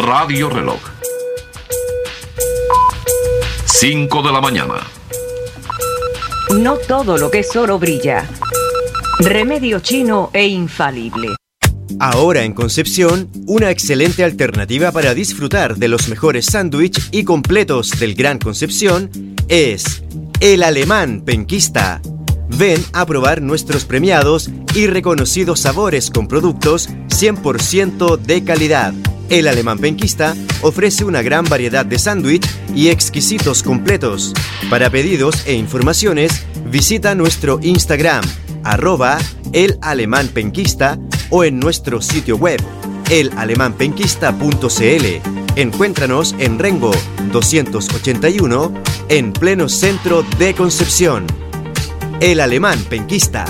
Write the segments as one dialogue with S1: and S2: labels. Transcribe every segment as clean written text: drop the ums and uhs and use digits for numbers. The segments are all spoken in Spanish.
S1: Radio Reloj. 5 de la mañana.
S2: No todo lo que es oro brilla. Remedio chino e infalible.
S3: Ahora en Concepción, una excelente alternativa para disfrutar de los mejores sándwiches y completos del Gran Concepción es El Alemán Penquista. Ven a probar nuestros premiados y reconocidos sabores con productos 100% de calidad. El Alemán Penquista ofrece una gran variedad de sándwich y exquisitos completos. Para pedidos e informaciones, visita nuestro Instagram, @elalemánpenquista, o en nuestro sitio web, elalemanpenquista.cl. Encuéntranos en Rengo 281, en pleno centro de Concepción. El Alemán Penquista.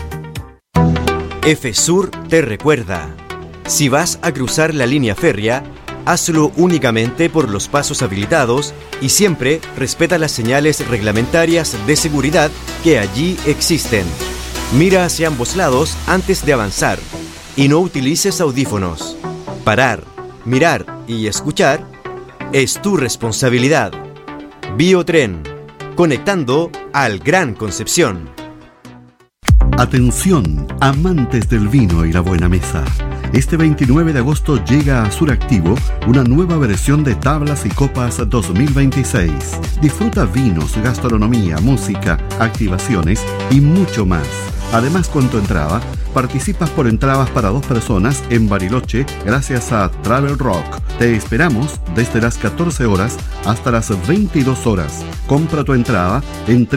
S3: FSUR te recuerda: si vas a cruzar la línea férrea, hazlo únicamente por los pasos habilitados y siempre respeta las señales reglamentarias de seguridad que allí existen. Mira hacia ambos lados antes de avanzar y no utilices audífonos. Parar, mirar y escuchar es tu responsabilidad. Biotren, conectando al Gran Concepción.
S4: Atención, amantes del vino y la buena mesa. Este 29 de agosto llega a Suractivo una nueva versión de Tablas y Copas 2026. Disfruta vinos, gastronomía, música, activaciones y mucho más. Además, con tu entrada, participas por entradas para 2 personas en Bariloche gracias a Travel Rock. Te esperamos desde las 14 horas hasta las 22 horas. Compra tu entrada en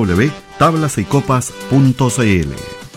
S4: www.tablasycopas.cl.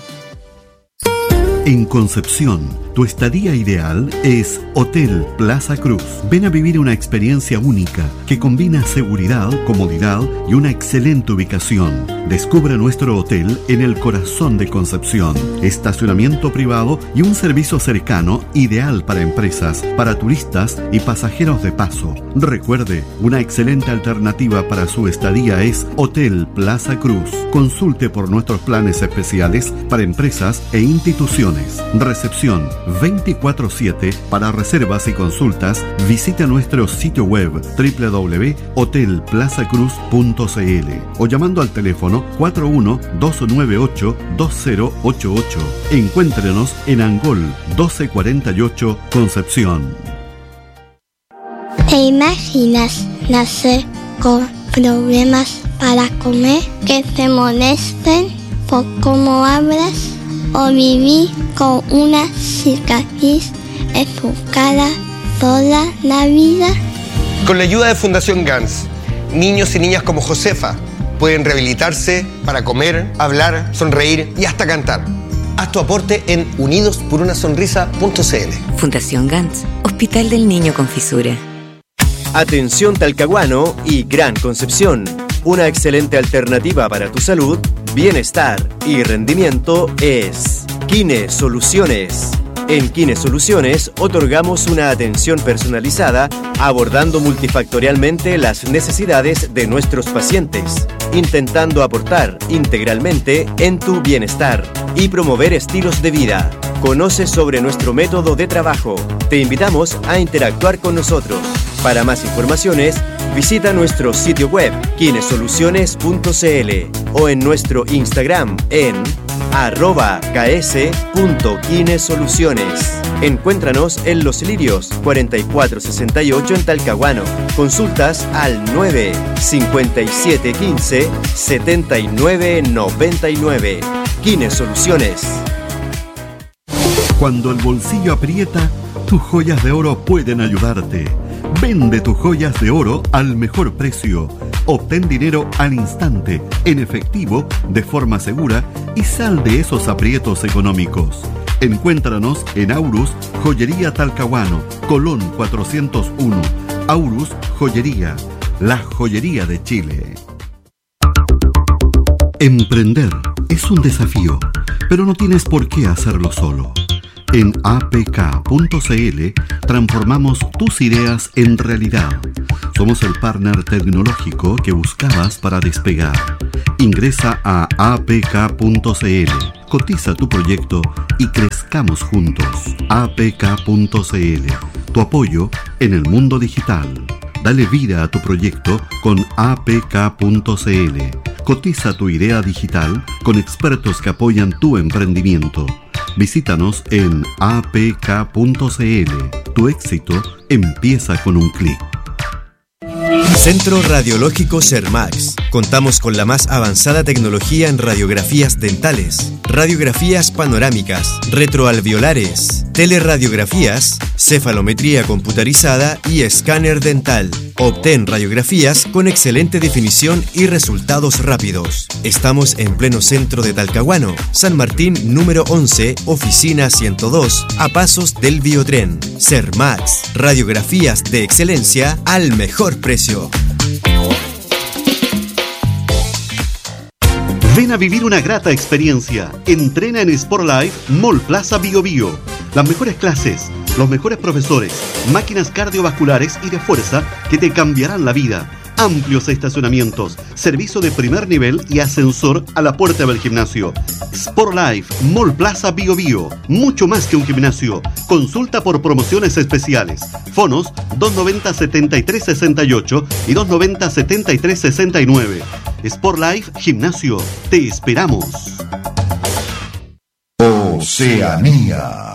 S4: En Concepción, tu estadía ideal es Hotel Plaza Cruz. Ven a vivir una experiencia única que combina seguridad, comodidad y una excelente ubicación. Descubre nuestro hotel en el corazón de Concepción. Estacionamiento privado y un servicio cercano ideal para empresas, para turistas y pasajeros de paso. Recuerde, una excelente alternativa para su estadía es Hotel Plaza Cruz. Consulte por nuestros planes especiales para empresas e instituciones. Recepción 24/7. Para reservas y consultas, visita nuestro sitio web www.hotelplazacruz.cl o llamando al teléfono 41-298-2088. Encuéntrenos en Angol 1248, Concepción.
S5: ¿Te imaginas nacer con problemas para comer, que te molesten por cómo hablas, o vivir con una cicatriz en tu cara toda la vida?
S6: Con la ayuda de Fundación GANS, niños y niñas como Josefa pueden rehabilitarse para comer, hablar, sonreír y hasta cantar. Haz tu aporte en unidosporunasonrisa.cl.
S7: Fundación GANS, Hospital del Niño con Fisura.
S3: Atención Talcahuano y Gran Concepción. Una excelente alternativa para tu salud, bienestar y rendimiento es Kine Soluciones. En Kine Soluciones otorgamos una atención personalizada abordando multifactorialmente las necesidades de nuestros pacientes, intentando aportar integralmente en tu bienestar y promover estilos de vida. Conoce sobre nuestro método de trabajo. Te invitamos a interactuar con nosotros. Para más informaciones, visita nuestro sitio web kinesoluciones.cl o en nuestro Instagram en @ks.kinesoluciones. Encuéntranos en Los Lirios 4468 en Talcahuano. Consultas al 95715 7999. Kines Soluciones.
S4: Cuando el bolsillo aprieta, tus joyas de oro pueden ayudarte. Vende tus joyas de oro al mejor precio. Obtén dinero al instante, en efectivo, de forma segura y sal de esos aprietos económicos. Encuéntranos en Aurus Joyería Talcahuano, Colón 401. Aurus Joyería, la joyería de Chile. Emprender es un desafío, pero no tienes por qué hacerlo solo. En apk.cl transformamos tus ideas en realidad. Somos el partner tecnológico que buscabas para despegar. Ingresa a apk.cl, cotiza tu proyecto y crezcamos juntos. apk.cl, tu apoyo en el mundo digital. Dale vida a tu proyecto con apk.cl. Cotiza tu idea digital con expertos que apoyan tu emprendimiento. Visítanos en apk.cl. Tu éxito empieza con un clic.
S3: Centro Radiológico Sermax. Contamos con la más avanzada tecnología en radiografías dentales, radiografías panorámicas, retroalveolares, teleradiografías, cefalometría computarizada y escáner dental. Obtén radiografías con excelente definición y resultados rápidos. Estamos en pleno centro de Talcahuano, San Martín número 11, oficina 102, a pasos del Biotren. Sermax, radiografías de excelencia al mejor precio.
S4: Ven a vivir una grata experiencia. Entrena en Sport Life Mall Plaza Bio Bio. Las mejores clases, los mejores profesores, máquinas cardiovasculares y de fuerza que te cambiarán la vida. Amplios estacionamientos, servicio de primer nivel y ascensor a la puerta del gimnasio. Sport Life Mall Plaza Bio Bio. Mucho más que un gimnasio. Consulta por promociones especiales. Fonos 290-7368 y 290-7369. Sport Life Gimnasio. Te esperamos.
S8: Oceanía.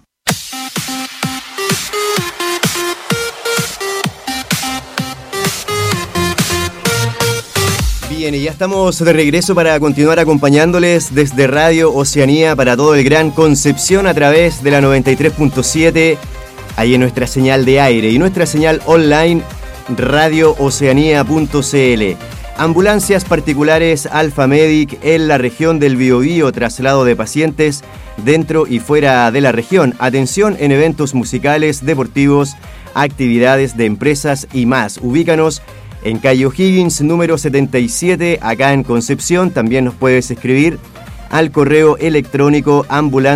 S3: Bien, y ya estamos de regreso para continuar acompañándoles desde Radio Oceanía para todo el Gran Concepción a través de la 93.7, ahí en nuestra señal de aire y nuestra señal online radiooceanía.cl. Ambulancias particulares Alfa Medic en la región del Biobío, traslado de pacientes dentro y fuera de la región. Atención en eventos musicales, deportivos, actividades de empresas y más. Ubícanos en calle O'Higgins, número 77, acá en Concepción. También nos puedes escribir al correo electrónico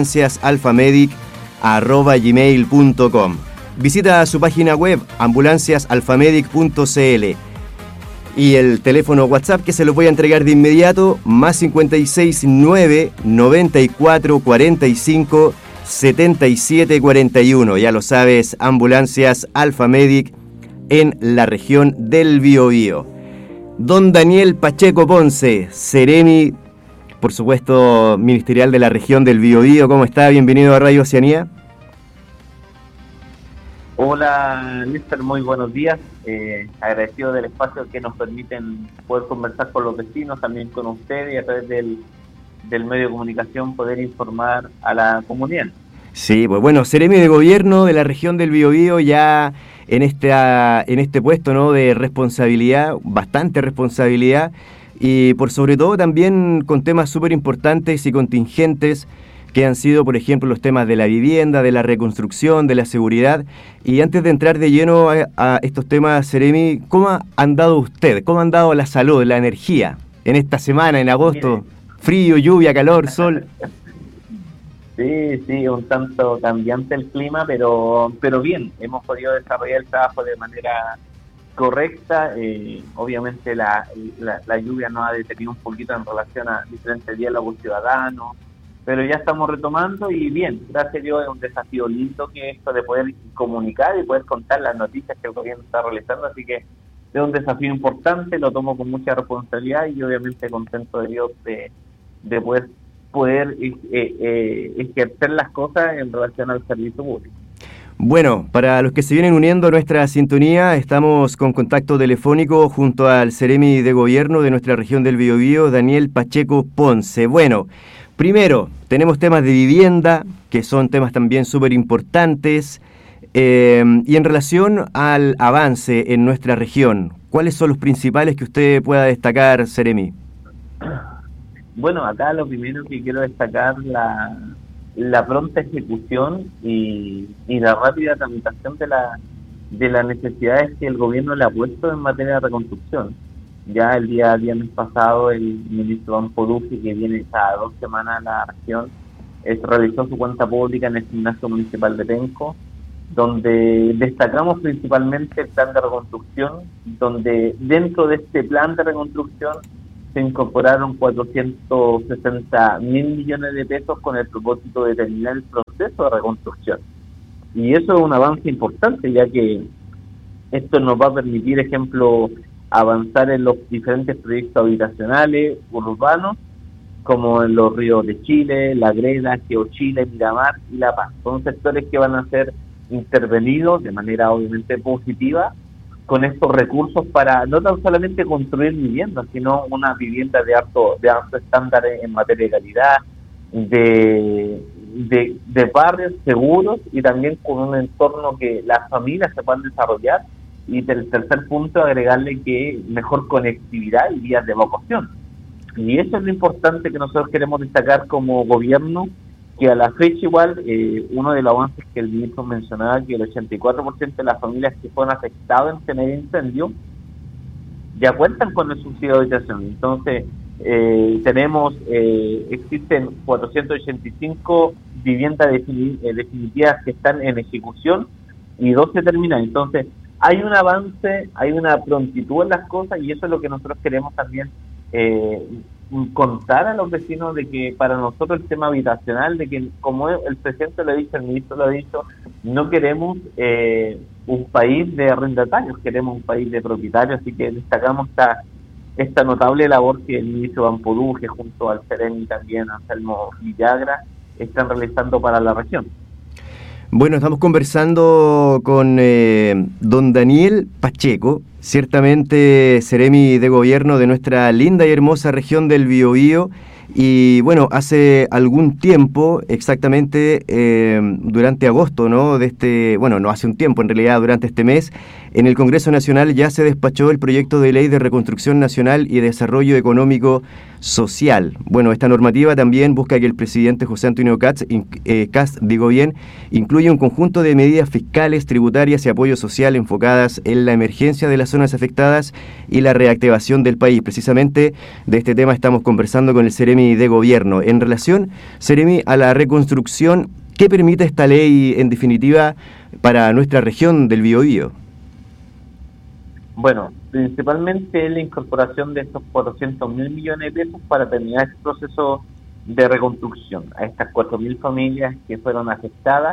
S3: ambulanciasalfamedic@gmail.com. Visita su página web ambulanciasalfamedic.cl y el teléfono WhatsApp que se los voy a entregar de inmediato, más 569 94 45 77 41. Ya lo sabes, Ambulancias Alfa Medic en la región del Biobío. Don Daniel Pacheco Ponce, Seremi, por supuesto, ministerial de la región del Biobío. ¿Cómo está? Bienvenido a Radio Oceanía.
S9: Hola, Lister, muy buenos días. Agradecido del espacio que nos permiten poder conversar con los vecinos, también con ustedes y a través del medio de comunicación poder informar a la comunidad.
S3: Sí, pues bueno, Seremi de Gobierno de la región del Biobío ya en este puesto, ¿no?, de responsabilidad, bastante responsabilidad, y por sobre todo también con temas súper importantes y contingentes que han sido, por ejemplo, los temas de la vivienda, de la reconstrucción, de la seguridad. Y antes de entrar de lleno a estos temas, Seremi, ¿cómo ha andado usted? ¿Cómo ha andado la salud, la energía en esta semana, en agosto? Frío, lluvia, calor, sol.
S9: Sí, un tanto cambiante el clima, pero bien, hemos podido desarrollar el trabajo de manera correcta. Obviamente la lluvia nos ha detenido un poquito en relación a diferentes diálogos ciudadanos, pero ya estamos retomando y bien, gracias a Dios es un desafío lindo que esto de poder comunicar y poder contar las noticias que el gobierno está realizando, así que es un desafío importante, lo tomo con mucha responsabilidad y obviamente contento de Dios de poder ejercer las cosas en relación al servicio público.
S3: Bueno, para los que se vienen uniendo a nuestra sintonía, estamos con contacto telefónico junto al Seremi de Gobierno de nuestra región del Biobío, Daniel Pacheco Ponce. Bueno, primero, tenemos temas de vivienda, que son temas también súper importantes, y en relación al avance en nuestra región, ¿cuáles son los principales que usted pueda destacar, Seremi?
S9: Bueno, acá lo primero que quiero destacar la pronta ejecución y la rápida tramitación de las necesidades que el gobierno le ha puesto en materia de reconstrucción. Ya el día viernes pasado el ministro Amporufi, que viene cada 2 semanas a la región, realizó su cuenta pública en el gimnasio municipal de Penco, donde destacamos principalmente el plan de reconstrucción, donde dentro de este plan de reconstrucción se incorporaron 460.000 millones de pesos con el propósito de terminar el proceso de reconstrucción. Y eso es un avance importante, ya que Esto nos va a permitir, ejemplo, avanzar en los diferentes proyectos habitacionales urbanos, como en los ríos de Chile, La Greda, Geochile, Miramar y La Paz. Son sectores que van a ser intervenidos de manera obviamente positiva con estos recursos para no tan solamente construir viviendas, sino una vivienda de alto estándar en materia de calidad, de barrios seguros y también con un entorno que las familias se puedan desarrollar. Y el tercer punto, agregarle que mejor conectividad y vías de evacuación. Y eso es lo importante que nosotros queremos destacar como gobierno, que a la fecha igual, uno de los avances que el ministro mencionaba, que el 84% de las familias que fueron afectadas en tener incendio ya cuentan con el subsidio de habitación. Entonces, existen 485 viviendas definitivas que están en ejecución y 12 terminadas. Entonces, hay un avance, hay una prontitud en las cosas, y eso es lo que nosotros queremos también contar a los vecinos, de que para nosotros el tema habitacional, de que como el presidente lo ha dicho, el ministro lo ha dicho, no queremos un país de arrendatarios, queremos un país de propietarios. Así que destacamos esta notable labor que el ministro Bampoduje junto al Ceremi y también Anselmo Villagra están realizando para la región.
S3: Bueno, estamos conversando con don Daniel Pacheco, ciertamente Ceremi de Gobierno de nuestra linda y hermosa región del Biobío. Y bueno, hace algún tiempo, exactamente durante agosto, ¿no? No hace un tiempo, en realidad durante este mes, en el Congreso Nacional ya se despachó el proyecto de ley de reconstrucción nacional y desarrollo económico social. Bueno, esta normativa también busca que el presidente José Antonio Kast, incluya un conjunto de medidas fiscales, tributarias y apoyo social enfocadas en la emergencia de las zonas afectadas y la reactivación del país. Precisamente de este tema estamos conversando con el Ceremi de Gobierno. En relación, Ceremi, a la reconstrucción, ¿qué permite esta ley en definitiva para nuestra región del Biobío?
S9: Bueno, principalmente la incorporación de estos 400.000 millones de pesos para terminar el proceso de reconstrucción a estas 4.000 familias que fueron afectadas,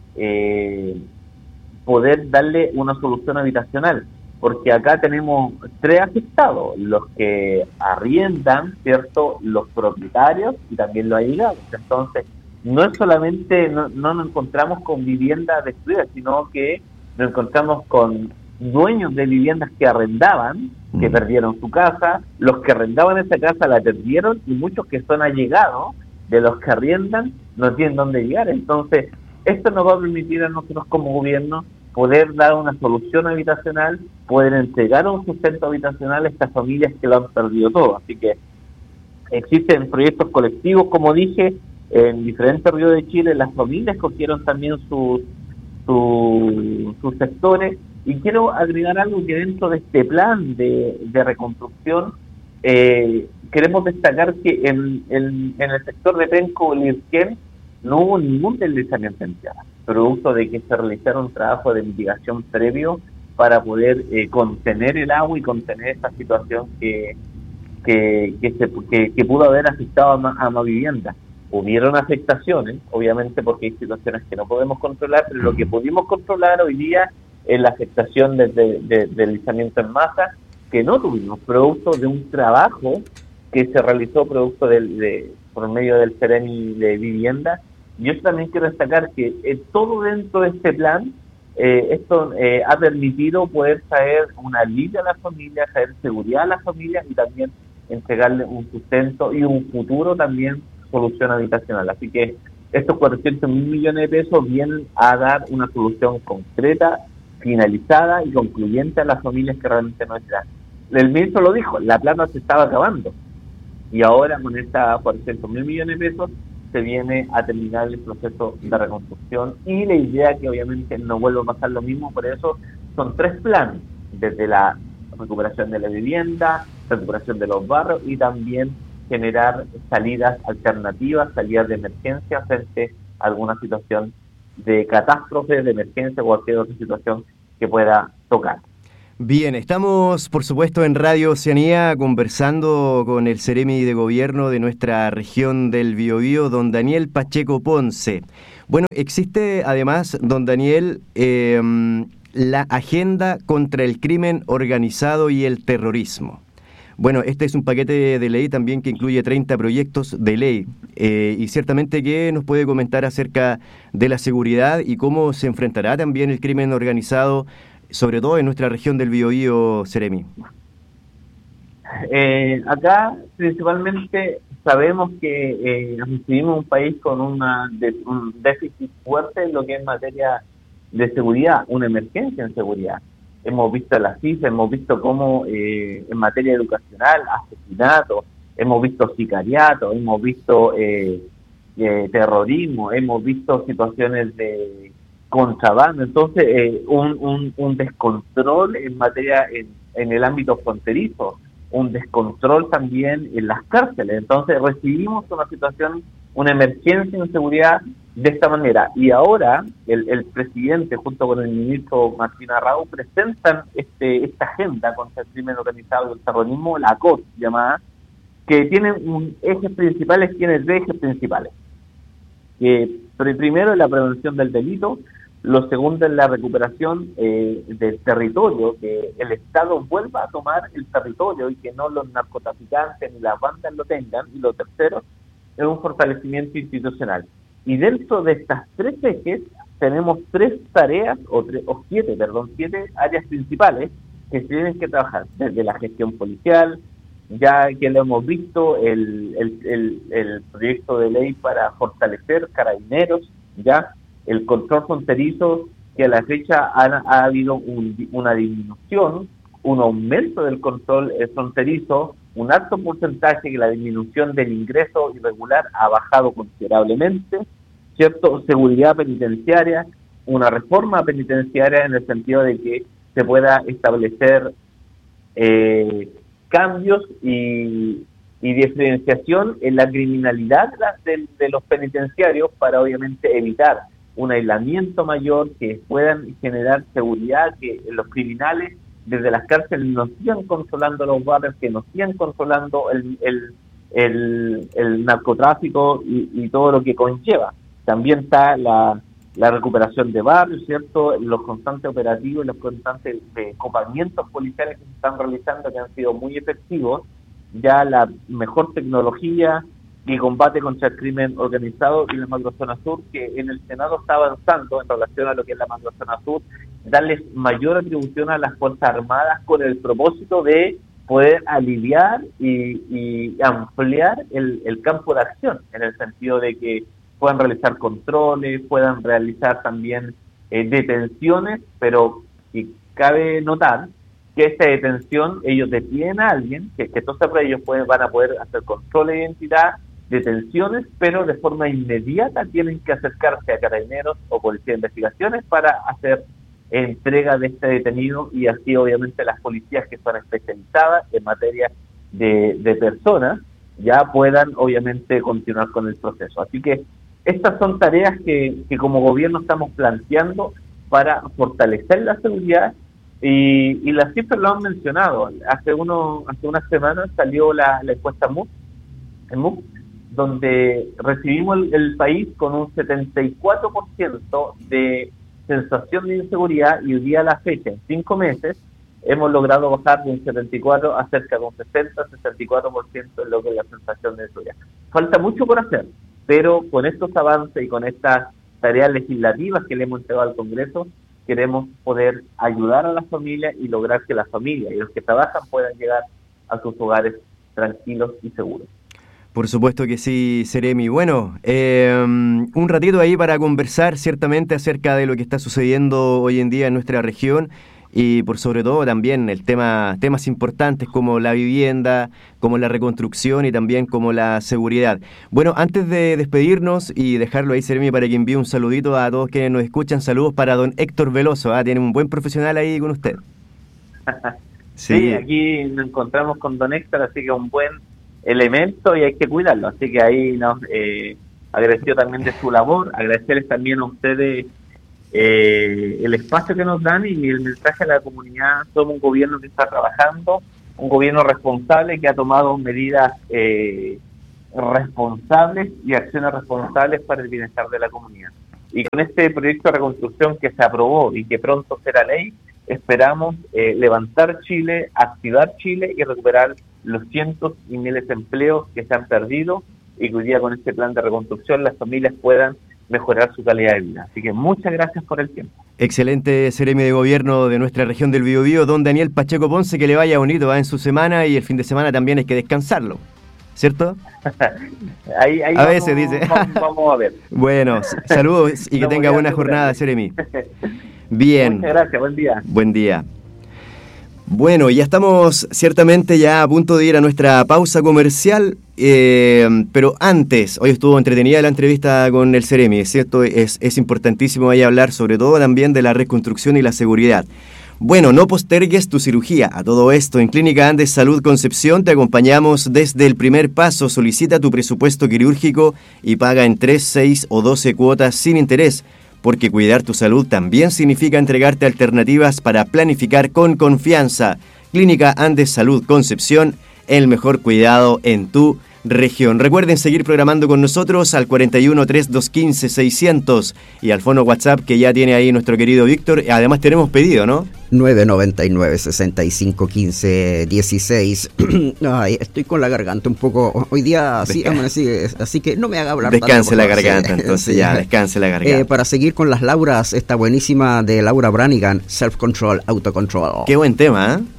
S9: poder darle una solución habitacional, porque acá tenemos 3 afectados: los que arriendan, ¿cierto?, los propietarios y también los allegados. Entonces, no es solamente, no nos encontramos con viviendas destruidas, sino que nos encontramos con dueños de viviendas que arrendaban, que perdieron su casa, los que arrendaban esa casa la perdieron, y muchos que son allegados de los que arriendan no tienen dónde llegar. Entonces, esto nos va a permitir a nosotros como gobierno poder dar una solución habitacional, poder entregar un sustento habitacional a estas familias que lo han perdido todo. Así que existen proyectos colectivos, como dije, en diferentes ríos de Chile. Las familias cogieron también sus sectores. Y quiero agregar algo, que dentro de este plan de reconstrucción queremos destacar que en el sector de Penco Lirquén no hubo ningún deslizamiento en tierra, producto de que se realizaron trabajos de mitigación previo para poder contener el agua y contener esta situación que pudo haber afectado a más viviendas. Hubieron afectaciones, obviamente, porque hay situaciones que no podemos controlar, pero lo que pudimos controlar hoy día es la afectación del deslizamiento en masa, que no tuvimos, producto de un trabajo que se realizó por medio del Ceremi de Vivienda. Yo también quiero destacar que todo dentro de este plan, esto ha permitido poder traer una alivio a la familia, traer seguridad a la familia y también entregarle un sustento y un futuro también solución habitacional. Así que estos 400.000 millones de pesos vienen a dar una solución concreta, finalizada y concluyente a las familias que realmente no están. El ministro lo dijo, la plata se estaba acabando, y ahora con estas 400.000 millones de pesos se viene a terminar el proceso de reconstrucción, y la idea que obviamente no vuelva a pasar lo mismo. Por eso son 3 planes, desde la recuperación de la vivienda, recuperación de los barrios y también generar salidas alternativas, salidas de emergencia frente a alguna situación de catástrofe, de emergencia o cualquier otra situación que pueda tocar.
S3: Bien, estamos por supuesto en Radio Oceanía conversando con el Ceremi de Gobierno de nuestra región del Biobío, don Daniel Pacheco Ponce. Bueno, existe además, don Daniel, la agenda contra el crimen organizado y el terrorismo. Bueno, este es un paquete de ley también que incluye 30 proyectos de ley y ciertamente que nos puede comentar acerca de la seguridad y cómo se enfrentará también el crimen organizado, sobre todo en nuestra región del Biobío, Seremi.
S9: Acá principalmente sabemos que vivimos un país con un déficit fuerte en lo que es materia de seguridad, una emergencia en seguridad. Hemos visto las cifras, hemos visto cómo en materia educacional, asesinatos, hemos visto sicariato, hemos visto terrorismo, hemos visto situaciones de contrabando. Entonces, un descontrol en materia, en el ámbito fronterizo, un descontrol también en las cárceles. Entonces, recibimos una situación, una emergencia en seguridad de esta manera. Y ahora el presidente, junto con el ministro Martín Arrau, presentan esta agenda contra el crimen organizado y el terrorismo, la COT llamada, que tiene ejes principales, tiene 3 ejes principales. Primero es la prevención del delito, lo segundo es la recuperación del territorio, que el Estado vuelva a tomar el territorio y que no los narcotraficantes ni las bandas lo tengan, y lo tercero es un fortalecimiento institucional. Y dentro de estas 3 ejes tenemos 3 tareas, siete áreas principales que se tienen que trabajar, desde la gestión policial, ya que lo hemos visto, el proyecto de ley para fortalecer carabineros, ya el control fronterizo, que a la fecha ha habido una disminución, un aumento del control fronterizo, un alto porcentaje, que la disminución del ingreso irregular ha bajado considerablemente, ¿cierto? Seguridad penitenciaria, una reforma penitenciaria en el sentido de que se pueda establecer cambios y diferenciación en la criminalidad de los penitenciarios para obviamente evitar un aislamiento mayor, que puedan generar seguridad, que los criminales desde las cárceles no sigan controlando los barrios, que no sigan controlando el narcotráfico y todo lo que conlleva. También está la recuperación de barrios, ¿cierto? Los constantes operativos y los constantes copamientos policiales que se están realizando, que han sido muy efectivos. Ya la mejor tecnología y combate contra el crimen organizado y la macrozona sur, que en el Senado está avanzando en relación a lo que es la macrozona sur, darles mayor atribución a las Fuerzas Armadas con el propósito de poder aliviar y ampliar el campo de acción, en el sentido de que puedan realizar controles, puedan realizar también detenciones, pero y cabe notar que esta detención, ellos detienen a alguien, que entonces ellos van a poder hacer control de identidad, detenciones, pero de forma inmediata tienen que acercarse a carabineros o policía de investigaciones para hacer entrega de este detenido, y así obviamente las policías que son especializadas en materia de personas ya puedan obviamente continuar con el proceso. Así que estas son tareas que como gobierno estamos planteando para fortalecer la seguridad, y las cifras lo han mencionado. Hace unas semanas salió la encuesta MUC, donde recibimos el país con un 74% de sensación de inseguridad, y hoy día a la fecha, en 5 meses, hemos logrado bajar de un 74 a cerca de un 60-64% en lo que es la sensación de inseguridad. Falta mucho por hacer, pero con estos avances y con estas tareas legislativas que le hemos entregado al Congreso, queremos poder ayudar a las familias y lograr que las familias y los que trabajan puedan llegar a sus hogares tranquilos y seguros.
S3: Por supuesto que sí, Seremi. Bueno, un ratito ahí para conversar ciertamente acerca de lo que está sucediendo hoy en día en nuestra región, y por sobre todo también temas importantes como la vivienda, como la reconstrucción y también como la seguridad. Bueno, antes de despedirnos y dejarlo ahí, Seremi, para que envíe un saludito a todos quienes nos escuchan, saludos para don Héctor Veloso, tiene un buen profesional ahí con usted.
S9: Sí, aquí nos encontramos con don Héctor, así que un buen elemento y hay que cuidarlo, así que ahí nos agradeció también de su labor, agradecerles también a ustedes el espacio que nos dan y el mensaje a la comunidad. Somos un gobierno que está trabajando, un gobierno responsable que ha tomado medidas responsables y acciones responsables para el bienestar de la comunidad. Y con este proyecto de reconstrucción que se aprobó y que pronto será ley, esperamos levantar Chile, activar Chile y recuperar los cientos y miles de empleos que se han perdido y que hoy día con este plan de reconstrucción las familias puedan mejorar su calidad de vida. Así que muchas gracias por el tiempo.
S3: Excelente Seremi de Gobierno de nuestra región del Biobío, don Daniel Pacheco Ponce, que le vaya bonito en su semana, y el fin de semana también hay que descansarlo, ¿cierto?
S9: ahí
S3: a
S9: vamos,
S3: veces dice.
S9: Vamos a ver.
S3: Bueno, saludos y que tenga buena jornada, Seremi. Bien.
S9: Muchas gracias, buen día.
S3: Buen día. Bueno, ya estamos ciertamente ya a punto de ir a nuestra pausa comercial, pero antes, hoy estuvo entretenida la entrevista con el Seremi, ¿cierto? Es importantísimo ahí hablar sobre todo también de la reconstrucción y la seguridad. Bueno, no postergues tu cirugía. A todo esto, en Clínica Andes Salud Concepción te acompañamos desde el primer paso. Solicita tu presupuesto quirúrgico y paga en 3, 6 o 12 cuotas sin interés, porque cuidar tu salud también significa entregarte alternativas para planificar con confianza. Clínica Andes Salud Concepción, el mejor cuidado en tu región. Recuerden seguir programando con nosotros al 41 3215 600 y al fono WhatsApp que ya tiene ahí nuestro querido Víctor. Además tenemos pedido, ¿no?
S10: 999 65 15 16. Ay, estoy con la garganta un poco. Hoy día sí, así que no me haga hablar.
S3: Descanse la garganta, entonces sí. Ya, descanse la garganta.
S10: Para seguir con las Lauras, esta buenísima de Laura Branigan, Self Control, Autocontrol.
S3: Qué buen tema, ¿eh?